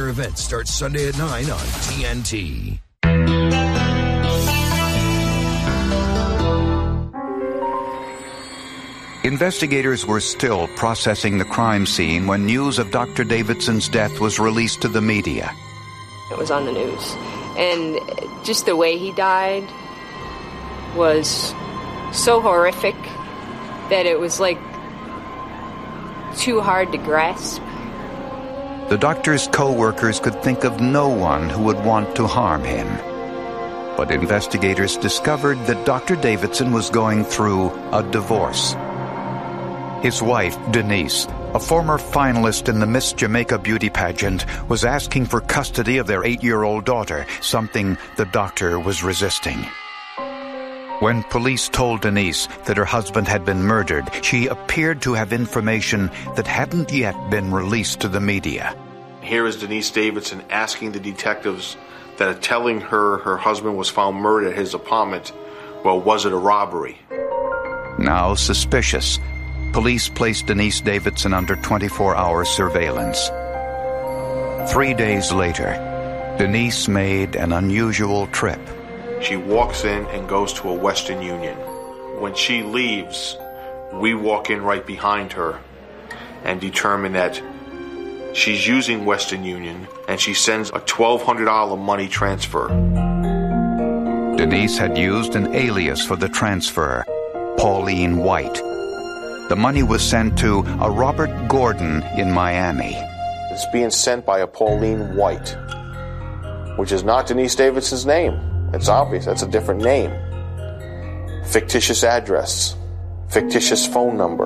event starts Sunday at 9 on TNT. Investigators were still processing the crime scene when news of Dr. Davidson's death was released to the media. It was on the news. And just the way he died was so horrific that it was like too hard to grasp. The doctor's co-workers could think of no one who would want to harm him. But investigators discovered that Dr. Davidson was going through a divorce. His wife, Denise, a former finalist in the Miss Jamaica beauty pageant, was asking for custody of their 8-year-old daughter, something the doctor was resisting. When police told Denise that her husband had been murdered, she appeared to have information that hadn't yet been released to the media. Here is Denise Davidson asking the detectives that are telling her her husband was found murdered at his apartment. Well, was it a robbery? Now suspicious, police placed Denise Davidson under 24-hour surveillance. 3 days later, Denise made an unusual trip. She walks in and goes to a Western Union. When she leaves, we walk in right behind her and determine that she's using Western Union, and she sends a $1,200 money transfer. Denise had used an alias for the transfer, Pauline White. The money was sent to a Robert Gordon in Miami. It's being sent by a Pauline White, which is not Denise Davidson's name. It's obvious. That's a different name. Fictitious address. Fictitious phone number.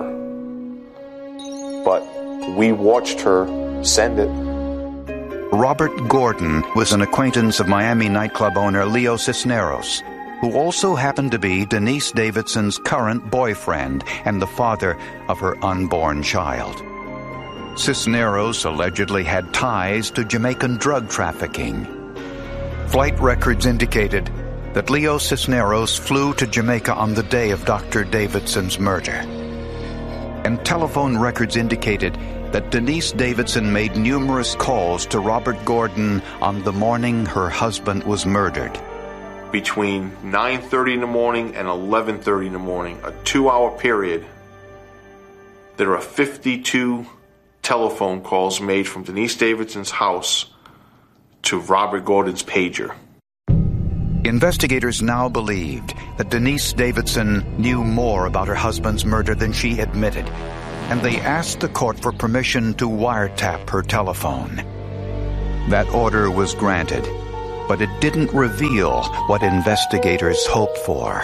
But we watched her send it. Robert Gordon was an acquaintance of Miami nightclub owner Leo Cisneros, who also happened to be Denise Davidson's current boyfriend and the father of her unborn child. Cisneros allegedly had ties to Jamaican drug trafficking. Flight records indicated that Leo Cisneros flew to Jamaica on the day of Dr. Davidson's murder. And telephone records indicated that Denise Davidson made numerous calls to Robert Gordon on the morning her husband was murdered. Between 9:30 in the morning and 11:30 in the morning, a 2-hour period, there are 52 telephone calls made from Denise Davidson's house to Robert Gordon's pager. Investigators now believed that Denise Davidson knew more about her husband's murder than she admitted, and they asked the court for permission to wiretap her telephone. That order was granted, but it didn't reveal what investigators hoped for.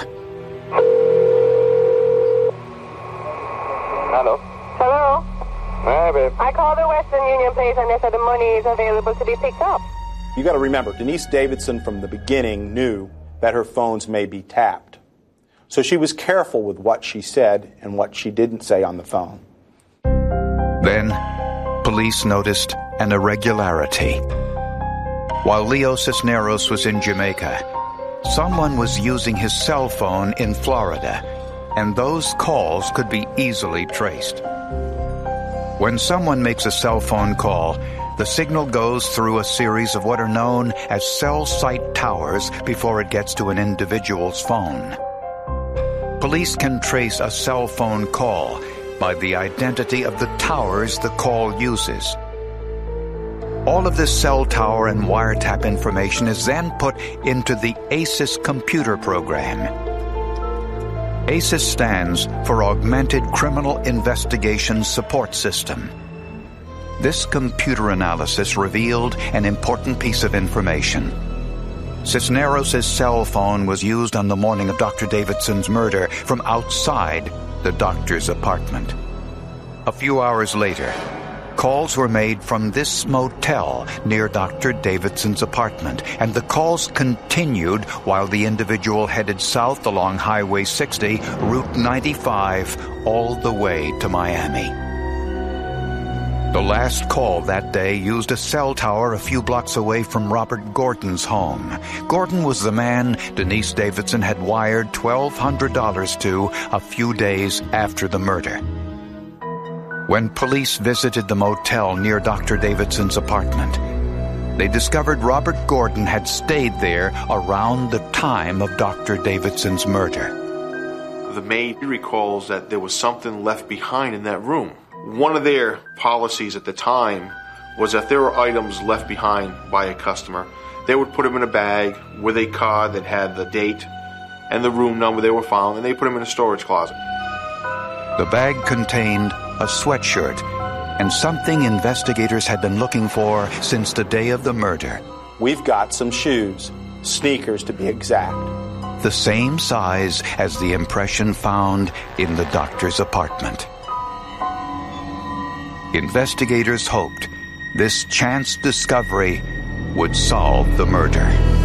Hello? Hello? Hi, babe. I called the Western Union place and they said the money is available to be picked up. You got to remember, Denise Davidson from the beginning knew that her phones may be tapped. So she was careful with what she said and what she didn't say on the phone. Then, police noticed an irregularity. While Leo Cisneros was in Jamaica, someone was using his cell phone in Florida, and those calls could be easily traced. When someone makes a cell phone call, the signal goes through a series of what are known as cell site towers before it gets to an individual's phone. Police can trace a cell phone call by the identity of the towers the call uses. All of this cell tower and wiretap information is then put into the ACES computer program. ACES stands for Augmented Criminal Investigation Support System. This computer analysis revealed an important piece of information. Cisneros' cell phone was used on the morning of Dr. Davidson's murder from outside the doctor's apartment. A few hours later, calls were made from this motel near Dr. Davidson's apartment, and the calls continued while the individual headed south along Highway 60, Route 95, all the way to Miami. The last call that day used a cell tower a few blocks away from Robert Gordon's home. Gordon was the man Denise Davidson had wired $1,200 to a few days after the murder. When police visited the motel near Dr. Davidson's apartment, they discovered Robert Gordon had stayed there around the time of Dr. Davidson's murder. The maid recalls that there was something left behind in that room. One of their policies at the time was that there were items left behind by a customer, they would put them in a bag with a card that had the date and the room number they were found, and they put them in a storage closet. The bag contained a sweatshirt and something investigators had been looking for since the day of the murder. We've got some shoes, sneakers to be exact. The same size as the impression found in the doctor's apartment. Investigators hoped this chance discovery would solve the murder.